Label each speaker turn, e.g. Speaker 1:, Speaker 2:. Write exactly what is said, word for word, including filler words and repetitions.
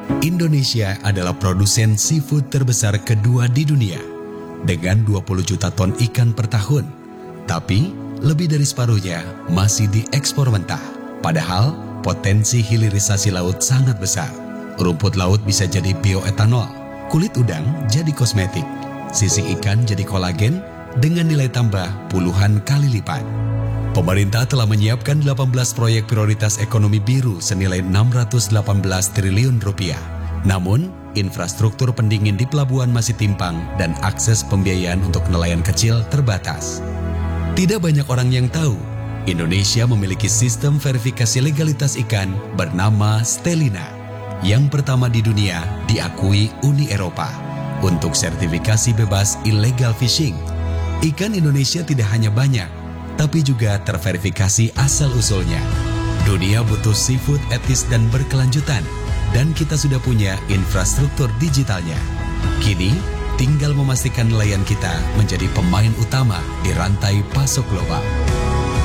Speaker 1: Indonesia adalah produsen seafood terbesar kedua di dunia dengan dua puluh juta ton ikan per tahun. Tapi lebih dari separuhnya masih diekspor mentah. Padahal potensi hilirisasi laut sangat besar. Rumput laut bisa jadi bioetanol, kulit udang jadi kosmetik, sisik ikan jadi kolagen dengan nilai tambah puluhan kali lipat. Pemerintah telah menyiapkan delapan belas proyek prioritas ekonomi biru senilai enam ratus delapan belas triliun rupiah. Namun, infrastruktur pendingin di pelabuhan masih timpang dan akses pembiayaan untuk nelayan kecil terbatas. Tidak banyak orang yang tahu, Indonesia memiliki sistem verifikasi legalitas ikan bernama Stellina, yang pertama di dunia diakui Uni Eropa untuk sertifikasi bebas illegal fishing. Ikan Indonesia tidak hanya banyak, tapi juga terverifikasi asal-usulnya. Dunia butuh seafood etis dan berkelanjutan, dan kita sudah punya infrastruktur digitalnya. Kini, tinggal memastikan nelayan kita menjadi pemain utama di rantai pasok global.